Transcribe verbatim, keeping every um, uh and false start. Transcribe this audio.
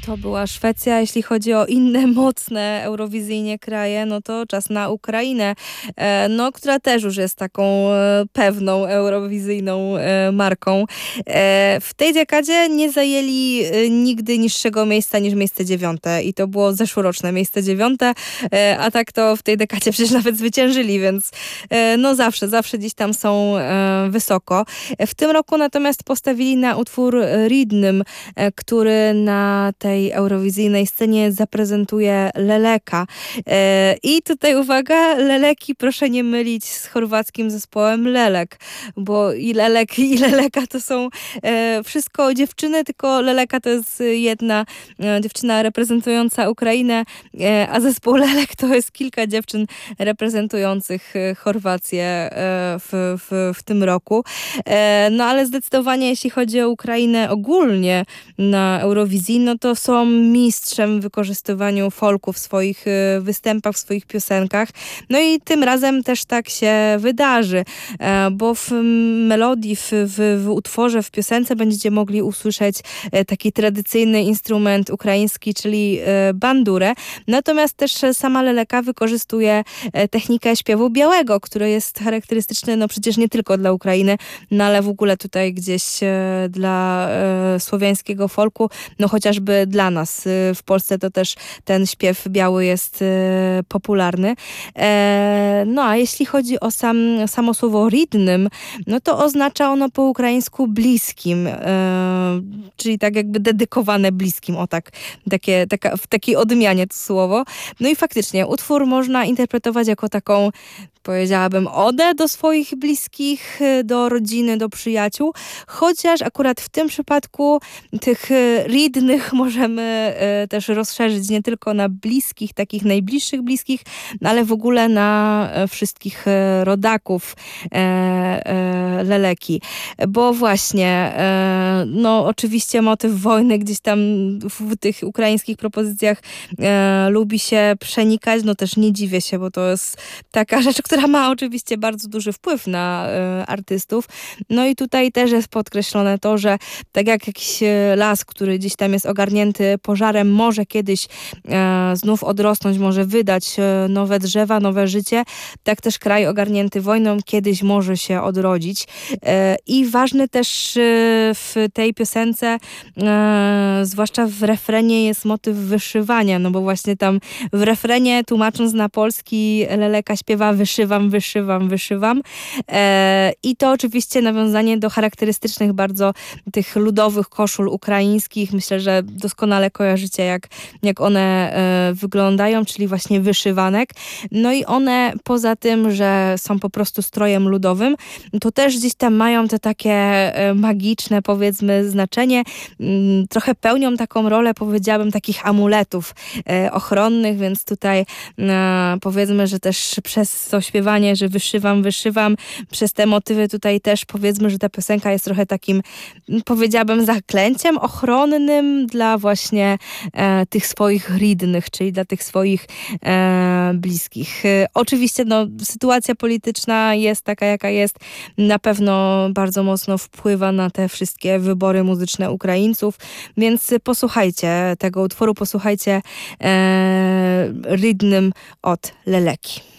To była Szwecja. Jeśli chodzi o inne mocne eurowizyjnie kraje, no to czas na Ukrainę, e, no, która też już jest taką e, pewną eurowizyjną e, marką. E, w tej dekadzie nie zajęli e, nigdy niższego miejsca niż miejsce dziewiąte i to było zeszłoroczne miejsce dziewiąte, e, a tak to w tej dekadzie przecież nawet zwyciężyli, więc e, no zawsze, zawsze gdzieś tam są e, wysoko. W tym roku natomiast postawili na utwór Rhythm, e, który na tej eurowizyjnej scenie zaprezentuje Leleka. E, I tutaj uwaga, Leleki proszę nie mylić z chorwackim zespołem Lelek, bo i Lelek i Leleka to są e, wszystko dziewczyny, tylko Leleka to jest jedna e, dziewczyna reprezentująca Ukrainę, e, a zespół Lelek to jest kilka dziewczyn reprezentujących e, Chorwację e, w, w, w tym roku. E, no ale zdecydowanie jeśli chodzi o Ukrainę ogólnie na Eurowizji, no to są mistrzem w wykorzystywaniu folku w swoich y, występach, w swoich piosenkach. No i tym razem też tak się wydarzy, e, bo w melodii, w, w, w utworze, w piosence będziecie mogli usłyszeć e, taki tradycyjny instrument ukraiński, czyli e, bandurę. Natomiast też sama Leleka wykorzystuje e, technikę śpiewu białego, który jest charakterystyczny no przecież nie tylko dla Ukrainy, no ale w ogóle tutaj gdzieś e, dla e, słowiańskiego folku, no chociażby dla nas w Polsce to też ten śpiew biały jest e, popularny. E, no a jeśli chodzi o sam, samo słowo rydnym, no to oznacza ono po ukraińsku bliskim, e, czyli tak jakby dedykowane bliskim, o tak, takie, taka, w takiej odmianie to słowo. No i faktycznie utwór można interpretować jako taką, powiedziałabym, odę do swoich bliskich, do rodziny, do przyjaciół, chociaż akurat w tym przypadku tych rydnych możemy e, też rozszerzyć nie tylko na bliskich, takich najbliższych bliskich, ale w ogóle na e, wszystkich e, rodaków e, e, Leleki. Bo właśnie, e, no oczywiście motyw wojny gdzieś tam w, w tych ukraińskich propozycjach e, lubi się przenikać, no też nie dziwię się, bo to jest taka rzecz, która ma oczywiście bardzo duży wpływ na e, artystów. No i tutaj też jest podkreślone to, że tak jak jakiś las, który gdzieś tam jest ogarnięty pożarem, może kiedyś e, znów odrosnąć, może wydać e, nowe drzewa, nowe życie, tak też kraj ogarnięty wojną kiedyś może się odrodzić. E, I ważny też e, w tej piosence, e, zwłaszcza w refrenie, jest motyw wyszywania, no bo właśnie tam w refrenie, tłumacząc na polski, Leleka śpiewa wyszywam, wyszywam, wyszywam. E, I to oczywiście nawiązanie do charakterystycznych bardzo tych ludowych koszul ukraińskich. Myślę, że doskonale kojarzycie, jak, jak one e, wyglądają, czyli właśnie wyszywanek. No i one poza tym, że są po prostu strojem ludowym, to też gdzieś tam mają te takie e, magiczne, powiedzmy, znaczenie. Mm, trochę pełnią taką rolę, powiedziałabym, takich amuletów e, ochronnych, więc tutaj e, powiedzmy, że też przez to śpiewanie, że wyszywam, wyszywam, przez te motywy tutaj też powiedzmy, że ta piosenka jest trochę takim, powiedziałabym, zaklęciem ochronnym dla właśnie e, tych swoich rydnych, czyli dla tych swoich e, bliskich. E, oczywiście no, sytuacja polityczna jest taka, jaka jest. Na pewno bardzo mocno wpływa na te wszystkie wybory muzyczne Ukraińców, więc posłuchajcie tego utworu, posłuchajcie e, Rhythm od Leleki.